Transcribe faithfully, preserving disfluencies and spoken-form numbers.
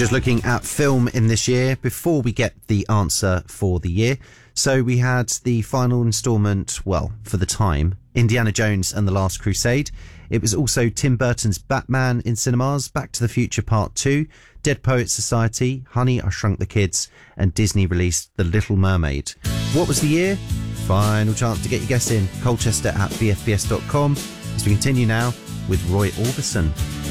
just looking at film in this year before we get the answer for the year. So we had the final instalment, well, for the time, Indiana Jones and the Last Crusade. It was also Tim Burton's Batman in cinemas, Back to the Future Part two, Dead Poets Society, Honey, I Shrunk the Kids, and Disney released The Little Mermaid. What was the year? Final chance to get your guess in. Colchester at b f b s dot com. As we continue now with Roy Orbison.